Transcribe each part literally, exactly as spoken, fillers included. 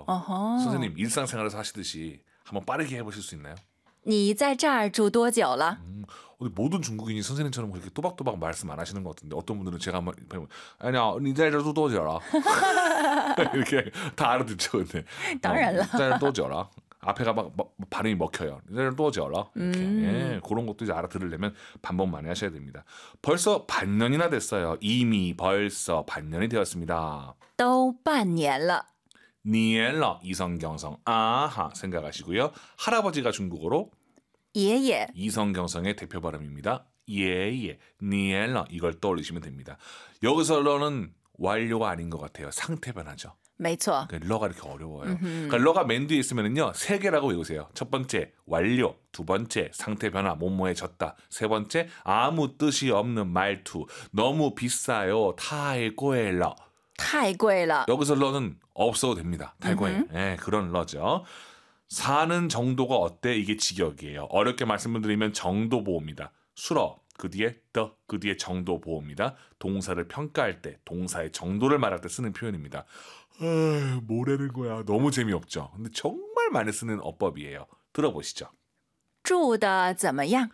어허. 선생님 일상생활에서 하시듯이 한번 빠르게 해보실 수 있나요? 你在这儿住多久了? 음, 모든 중국인이 선생님처럼 그렇게 또박또박 말씀 안 하시는 것 같은데 어떤 분들은 제가 한번 아니야, 你在这住多久了? 이렇게 다 알아듣죠, 근데. 当然了. 在这多久了? 앞에가 막, 막 발음이 먹혀요. 在这多久了? 이렇게. 음. 예, 그런 것도 이제 알아들으려면 반복 많이 하셔야 됩니다. 벌써 반년이나 됐어요. 이미 벌써 반년이 되었습니다. 都半年了. 니엘러 이성경성 아하 생각하시고요. 할아버지가 중국어로 爷爷. 이성경성의 대표 발음입니다. 예예 니엘러 이걸 떠올리시면 됩니다. 여기서 러는 완료가 아닌 것 같아요. 상태 변화죠. 没错. 그러니까 러가 이렇게 어려워요. 그러니까 러가 맨 뒤에 있으면은요 세 개라고 외우세요. 첫 번째 완료, 두 번째 상태 변화, 뭐뭐해졌다. 세 번째 아무 뜻이 없는 말투, 너무 비싸요. 타이고엘러. 太贵了. 여기서 러는 없어도 됩니다. 탈거해. 네, 그런 러죠. 사는 정도가 어때? 이게 직역이에요. 어렵게 말씀을 드리면 정도 보호입니다. 수러, 그 뒤에 the, 그 뒤에 정도 보호입니다. 동사를 평가할 때, 동사의 정도를 말할 때 쓰는 표현입니다. 에이, 뭐라는 거야. 너무 재미없죠. 근데 정말 많이 쓰는 어법이에요. 들어보시죠. 住的怎么样?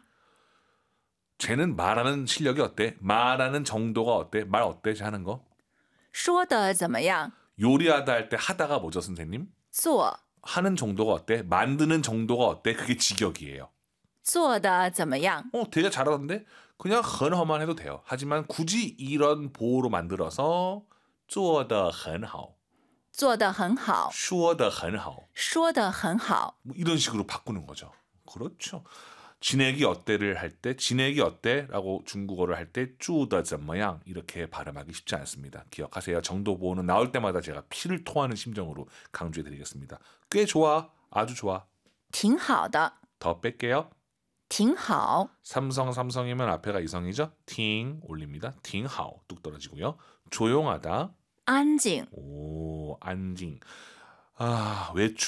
쟤는 말하는 실력이 어때? 말하는 정도가 어때? 말 어때? 쟤 하는 거? 说的怎么样? 요리하다 할 때 하다가 뭐죠, 선생님? 做. 하는 정도가 어때? 만드는 정도가 어때? 그게 직역이에요. 做的怎么样? 어, 되게 잘하던데? 그냥 헌허만 해도 돼요. 하지만 굳이 이런 보호로 만들어서 做得很好做得很好说得很好说得很好 뭐 이런 식으로 바꾸는 거죠. 그렇죠. 지내기 어때를 할 때 지내기 어때라고 중국어를 할 때 住得怎么样 이렇게 발음하기 쉽지 않습니다. 기억하세요. 정도 보호는 나올 때마다 제가 피를 토하는 심정으로 강조해드리겠습니다. 꽤 좋아. 아주 좋아. 挺好的 더 뺄게요. 挺好 삼성 삼성이면 앞에가 이성이죠. 팅 올립니다. 팅하오 뚝 떨어지고요. 조용하다. 安静 오 안징. 아,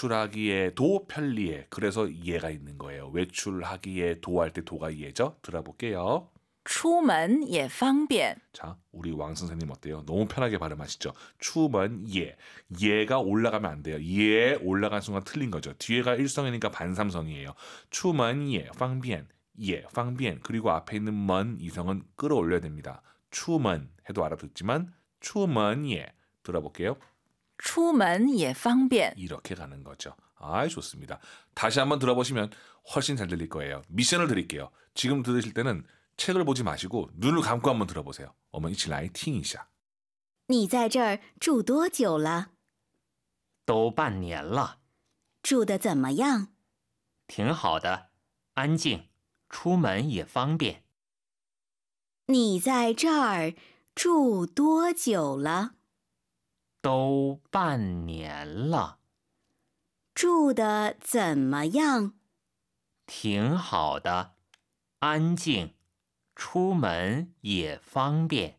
외출하기에도 편리해. 그래서 예가 있는 거예요. 외출하기에 도할 때 도가 예죠. 들어볼게요. 出门也方便 자, 우리 왕 선생님 어때요? 너무 편하게 발음하시죠. 추먼 예. 예가 올라가면 안 돼요. 예 올라간 순간 틀린 거죠. 뒤에가 일성이니까 반삼성이에요. 추먼 예, 방변. 예, 방변. 그리고 앞에 있는 먼 이성은 끌어올려야 됩니다. 추먼 해도 알아듣지만 추먼 예. 들어볼게요. 出门也方便 이렇게 가는 거죠. 아, 좋습니다. 다시 한번 들어보시면 훨씬 잘 들릴 거예요. 미션을 드릴게요. 지금 들으실 때는 책을 보지 마시고 눈을 감고 한번 들어보세요. 我们一起来听一下. 你在这儿住多久了？ 都半年了， 住得怎么样？ 挺好的，安静，出门也方便。 你在这儿住多久了？ 都半年了， 住得怎么样？ 挺好的，安静，出门也方便。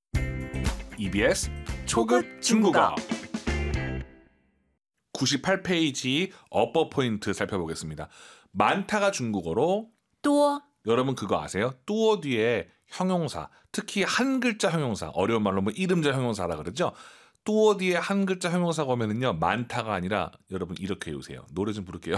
이비에스 초급 중국어 구십팔 페이지 어퍼 포인트 살펴보겠습니다. 많다가 중국어로 多 여러분 그거 아세요? 뚜어 뒤에 형용사, 특히 한 글자 형용사, 어려운 말로 뭐 이름자 형용사라 그러죠? 뚜어 뒤에 한 글자 형용사가 오면은요 많다가 아니라 여러분 이렇게 해오세요. 노래 좀 부를게요.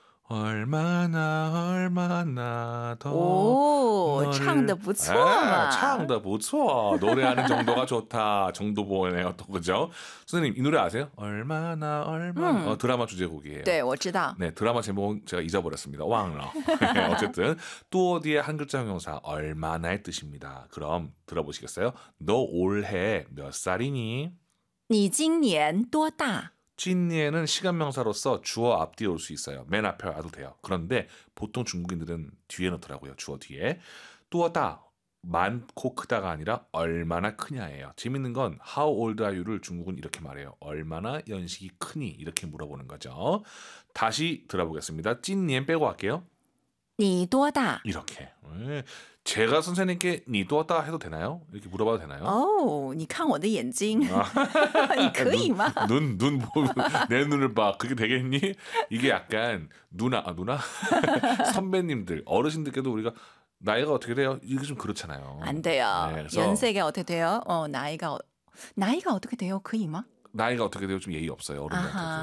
얼마나 얼마나 더 哦 너를- 唱得不错 아, 嘛唱得不错. 노래하는 정도가 좋다. 정도 보네요. 또 그죠? 선생님 이 노래 아세요? 얼마나 얼마나 음. 어, 드라마 주제곡이에요. 对我知道 네, 드라마 제목은 제가 잊어버렸습니다. 왕러. 어쨌든 뚜어 뒤에 한 글자 형용사 얼마나의 뜻입니다. 그럼 들어보시겠어요? 너 올해 몇 살이니? 你今年多大 찐니에는 시간명사로서 주어 앞뒤에 올 수 있어요. 맨 앞에 와도 돼요. 그런데 보통 중국인들은 뒤에 넣더라고요. 주어 뒤에. 뚜어다 많고 크다가 아니라 얼마나 크냐예요. 재밌는 건 how old are you를 중국은 이렇게 말해요. 얼마나 연식이 크니 이렇게 물어보는 거죠. 다시 들어보겠습니다. 찐니엔 빼고 할게요. 你多大 이렇게. 네. 제가 선생님께 니 뚜어다 해도 되나요? 이렇게 물어봐도 되나요? 哦你看我的眼睛你可以吗 눈, 눈, 보고 내 눈을 봐. 그게 되겠니? 이게 약간 누나, 아, 누나? 선배님들, 어르신들께도 우리가 나이가 어떻게 돼요? 이게 좀 그렇잖아요. 안 돼요. 네, 그래서 연세가 어떻게 돼요? 어, 나이가 어- 나이가 어떻게 돼요? 可以吗? 나이가 어떻게 돼요? 좀 예의 없어요. 어른들한테. 아하.